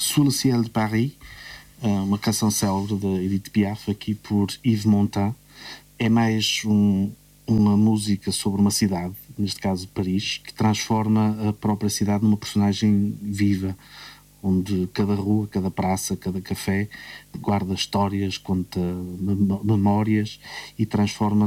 Sous le ciel de Paris, uma canção célebre de Edith Piaf, aqui por Yves Montand. É mais uma música sobre uma cidade, neste caso Paris, que transforma a própria cidade numa personagem viva, onde cada rua, cada praça, cada café guarda histórias, conta memórias e transforma